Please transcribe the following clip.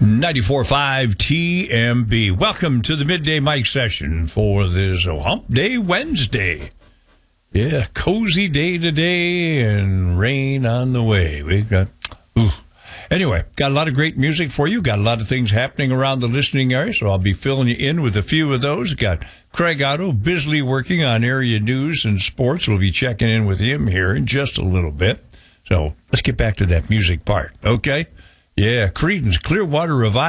94.5 TMB. Welcome to the Midday Mike session for this Hump Day Wednesday. Yeah, cozy day today and rain on the way. We've got, Anyway, got a lot of great music for you. Got a lot of things happening around the listening area, so I'll be filling you in with a few of those. Got Craig Otto busily working on area news and sports. We'll be checking in with him here in just a little bit. So let's get back to that music part, okay? Yeah, Creedence Clearwater Revival.